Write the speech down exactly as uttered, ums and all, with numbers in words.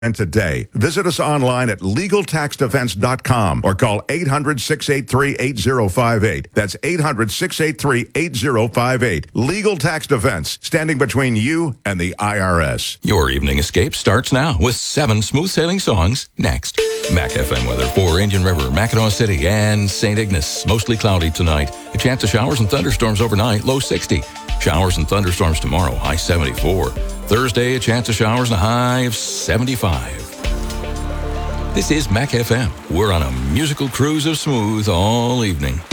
And today, visit us online at legal tax defense dot com or call eight hundred, six eight three, eight zero five eight. That's eight hundred, six eight three, eight zero five eight. Legal Tax Defense, standing between you and the I R S. Your evening escape starts now with seven smooth sailing songs next. Mac F M weather for Indian River, Mackinac City, and Saint Ignace. Mostly cloudy tonight. A chance of showers and thunderstorms overnight, low sixty. Showers and thunderstorms tomorrow, high seventy-four. Thursday, a chance of showers and a high of seventy-five. This is Mac F M. We're on a musical cruise of smooth all evening.